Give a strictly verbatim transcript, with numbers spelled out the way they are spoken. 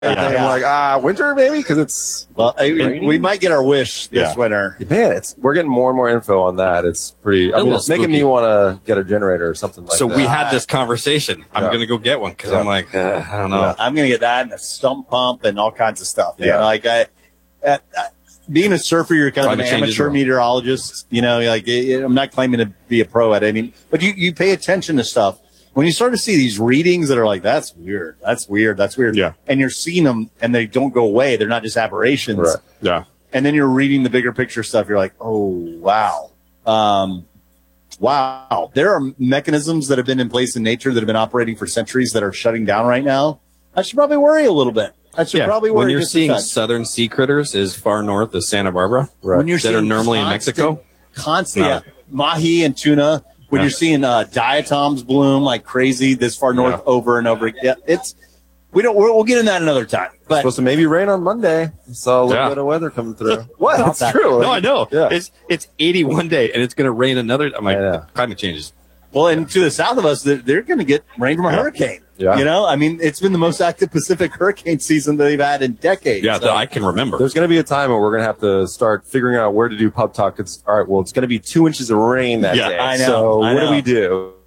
Yeah. I'm like, ah, winter maybe because it's well, I, we might get our wish this yeah. winter. Man, it's we're getting more and more info on that. It's pretty. I mean, it's making me want to get a generator or something like so that. So we had this conversation. I'm yeah. going to go get one because yeah. I'm like, uh, I don't know. Yeah. I'm going to get that and a stump pump and all kinds of stuff. Yeah, you know, like I, uh, being a surfer, you're kind Climate of an amateur well. meteorologist. You know, like it, I'm not claiming to be a pro at any, but you you pay attention to stuff. When you start to see these readings that are like, that's weird, that's weird, that's weird. Yeah. And you're seeing them and they don't go away. They're not just aberrations. Right. Yeah. And then you're reading the bigger picture stuff. You're like, oh, wow. Um, wow. There are mechanisms that have been in place in nature that have been operating for centuries that are shutting down right now. I should probably worry a little bit. I should yeah. probably worry. When you're just seeing a touch. southern sea critters as far north as Santa Barbara, right. When you're that are seeing normally in constant, Mexico. Constant, No. yeah. Mahi and tuna. When Yeah. you're seeing uh, diatoms bloom like crazy this far north Yeah. over and over. Yeah, it's we don't. We'll, we'll get in that another time. It's But supposed to maybe rain on Monday. Saw a little Yeah. bit of weather coming through. What? Stop That's that. true. No, I know. Yeah. It's it's eighty one day and it's going to rain another. I'm like, Yeah. climate changes. well, and to the south of us, they're, they're going to get rain from a hurricane. Yeah. You know, I mean, it's been the most active Pacific hurricane season that they've had in decades. Yeah, So- that I can remember. There's going to be a time where we're going to have to start figuring out where to do pub talk. It's all right. Well, it's going to be two inches of rain that Yeah, day. I know, So I what know. do we do?